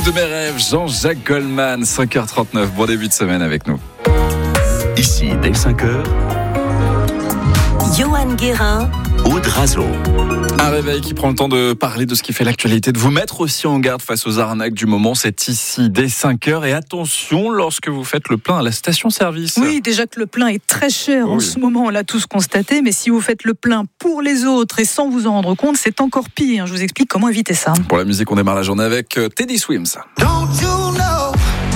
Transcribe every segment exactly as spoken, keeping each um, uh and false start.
Vous de mes rêves, Jean-Jacques Goldman, cinq heures trente-neuf. Bon début de semaine avec nous. Ici, dès cinq heures, Johan Guérin, Aude Razo. Un réveil qui prend le temps de parler de ce qui fait l'actualité, de vous mettre aussi en garde face aux arnaques du moment. C'est ici dès cinq heures. Et attention lorsque vous faites le plein à la station-service. Oui, déjà que le plein est très cher oui. en ce moment, on l'a tous constaté. Mais si vous faites le plein pour les autres et sans vous en rendre compte, c'est encore pire. Je vous explique comment éviter ça. Pour la musique, on démarre la journée avec Teddy Swims. Don't you know?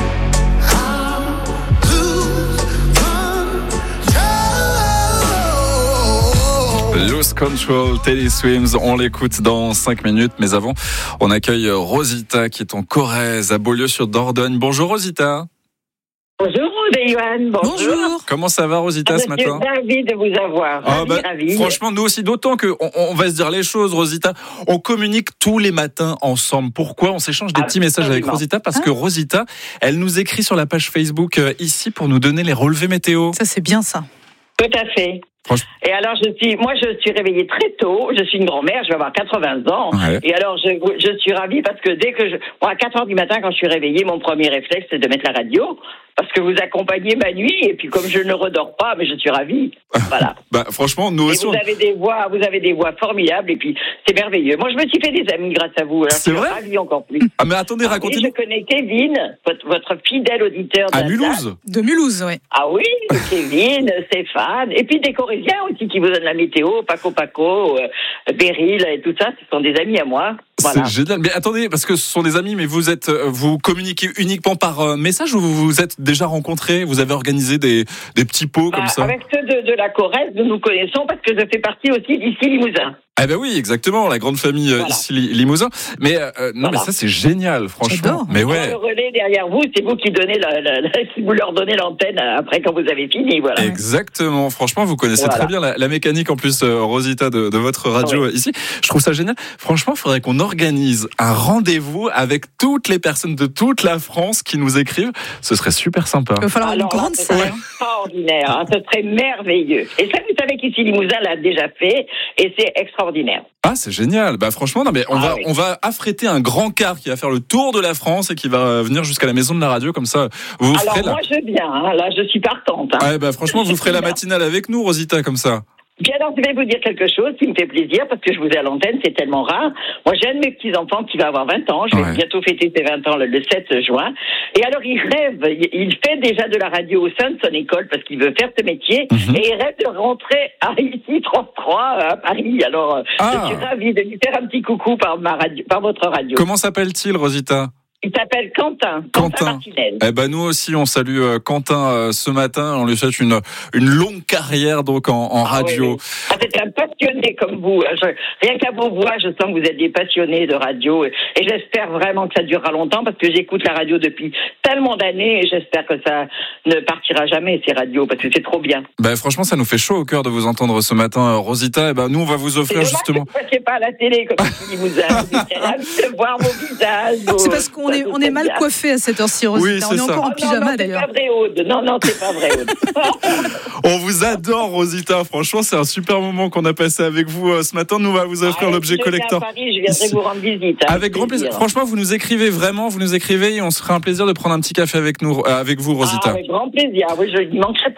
Lose Control, Teddy Swims, on l'écoute dans cinq minutes, mais avant, on accueille Rosita qui est en Corrèze, à Beaulieu-sur-Dordogne. Bonjour Rosita. Bonjour Johan, bonjour. Bonjour. Comment ça va Rosita Ah, ce matin? Je suis ravie de vous avoir. Ah Ravi, bah, ravi. franchement, nous aussi, d'autant qu'on on va se dire les choses, Rosita. On communique tous les matins ensemble. Pourquoi? On s'échange des petits messages avec Rosita parce que Rosita, elle nous écrit sur la page Facebook euh, ici pour nous donner les relevés météo. Ça, c'est bien ça. Tout à fait. Franchement. Et alors, je suis, moi, je suis réveillée très tôt. Je suis une grand-mère, je vais avoir quatre-vingts ans. Ouais. Et alors, je, je suis ravie parce que dès que je, moi, à quatre heures du matin, quand je suis réveillée, mon premier réflexe, c'est de mettre la radio. Parce que vous accompagnez ma nuit, et puis comme je ne redors pas, mais je suis ravie. Voilà. Bah, franchement, nous Et aussi. vous on- avez des voix, vous avez des voix formidables, et puis c'est merveilleux. Moi, je me suis fait des amis grâce à vous. Alors, C'est je suis vrai ravie encore plus. Ah, mais attendez, Ah oui, racontez-nous. je connais Kevin, votre, votre fidèle auditeur. À d'Alsace. Mulhouse. De Mulhouse, oui. Ah oui, Kevin, Stéphane, et puis des Corésiens aussi qui vous donnent la météo, Paco Paco, euh, Beryl et tout ça, ce sont des amis à moi. Voilà. C'est génial. Mais attendez, parce que ce sont des amis, mais vous êtes, euh, vous communiquez uniquement par euh, message ou vous vous êtes déjà rencontrés? Vous avez organisé des, des petits pots Bah, comme ça? avec ceux de, de la Corrèze, nous nous connaissons parce que je fais partie aussi d'ici Limousin. Eh ben oui, exactement, la grande famille euh, Voilà. ici Li- Limousin. Mais euh, non, Voilà. mais ça c'est génial, franchement. J'adore. Mais Moi, ouais. le relais derrière vous, c'est vous qui donnez la, la, la- qui vous leur donnez l'antenne après quand vous avez fini, voilà. Exactement. Franchement, vous connaissez Voilà. très bien la, la mécanique en plus, euh, Rosita, de, de votre radio Oui. euh, ici. Je trouve ça génial. Franchement, il faudrait qu'on organise un rendez-vous avec toutes les personnes de toute la France qui nous écrivent. Ce serait super sympa. Il va falloir Alors une là, grande c'est salle. extraordinaire, hein, ce serait merveilleux. Et ça, vous savez qu'ici Limousin l'a déjà fait, et c'est extraordinaire. Ah, c'est génial. Bah franchement, non mais on Ah va oui. on va affréter un grand car qui va faire le tour de la France et qui va euh, venir jusqu'à la maison de la radio comme ça. Vous vous Alors ferez la... moi, je viens, hein, là, je suis partante. Hein. Ouais, bah franchement, vous ferez la matinale avec nous, Rosita, comme ça. Puis alors, je vais vous dire quelque chose qui me fait plaisir, parce que je vous ai à l'antenne, c'est tellement rare. Moi, j'ai un de mes petits-enfants qui va avoir vingt ans, je vais Ouais. bientôt fêter ses vingt ans le, le sept juin. Et alors, il rêve, il, il fait déjà de la radio au sein de son école, parce qu'il veut faire ce métier, Mhm. et il rêve de rentrer à ici, trente-trois, à Paris. Alors, euh, Ah. je suis ravie de lui faire un petit coucou par, ma radio, par votre radio. Comment s'appelle-t-il, Rosita? Il s'appelle Quentin, Quentin. Quentin Martinez. Eh ben nous aussi on salue euh, Quentin euh, ce matin, on lui souhaite une une longue carrière donc en, en Ah radio. oui, oui. Ah, c'est un passionné comme vous. Je- rien qu'à vos voix, je sens que vous êtes des passionnés de radio. Et, et j'espère vraiment que ça durera longtemps parce que j'écoute la radio depuis tellement d'années et j'espère que ça ne partira jamais, ces radios, parce que c'est trop bien. Ben franchement ça nous fait chaud au cœur de vous entendre ce matin, euh, Rosita. Eh ben nous on va vous C'est offrir dommage justement. que vous ne passiez pas à la télé comme si vous avez ravi de voir vos visages. vos- C'est parce qu'on ça, est, c'est on est mal bien. coiffé à cette heure-ci, Rosita. Oui, c'est on est ça. encore en Oh, non, pyjama, non, d'ailleurs. c'est pas vrai, Aude. Non, non, c'est pas vrai, Aude. On vous adore Rosita, franchement c'est un super moment qu'on a passé avec vous euh, ce matin. Nous on va vous offrir Ah, l'objet si je viens collector. à Paris, je viendrai vous rendre visite. hein, Avec grand plaisir. Franchement, vous nous écrivez vraiment, vous nous écrivez et on se fera un plaisir de prendre un petit café avec nous, euh, avec vous, Rosita. Ah, avec grand plaisir. Oui, je n'y manquerai pas.